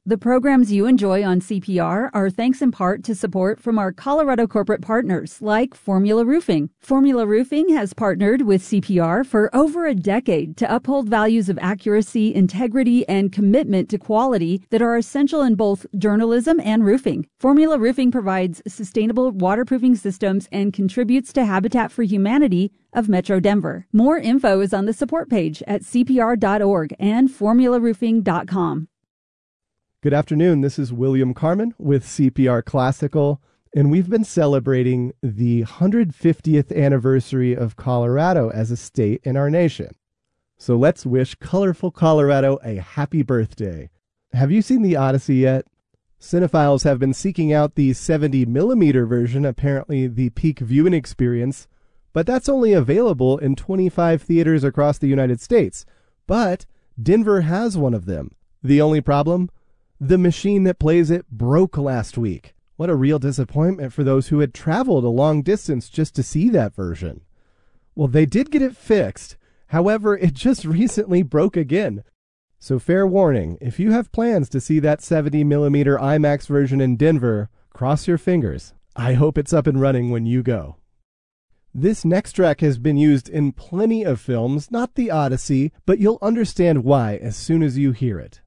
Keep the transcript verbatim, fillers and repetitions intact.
The programs you enjoy on C P R are thanks in part to support from our Colorado corporate partners like Formula Roofing. Formula Roofing has partnered with C P R for over a decade to uphold values of accuracy, integrity, and commitment to quality that are essential in both journalism and roofing. Formula Roofing provides sustainable waterproofing systems and contributes to Habitat for Humanity of Metro Denver. More info is on the support page at C P R dot org and formula roofing dot com. Good afternoon. This is William Carmen with C P R Classical, and we've been celebrating the one hundred fiftieth anniversary of Colorado as a state in our nation. So let's wish colorful Colorado a happy birthday. Have you seen The Odyssey yet? Cinephiles have been seeking out the seventy millimeter version, apparently the peak viewing experience, but that's only available in twenty-five theaters across the United States. But Denver has one of them. The only problem? The machine that plays it broke last week. What a real disappointment for those who had traveled a long distance just to see that version. Well, they did get it fixed. However, it just recently broke again. So fair warning, if you have plans to see that seventy millimeter IMAX version in Denver, cross your fingers. I hope it's up and running when you go. This next track has been used in plenty of films, not The Odyssey, but you'll understand why as soon as you hear it.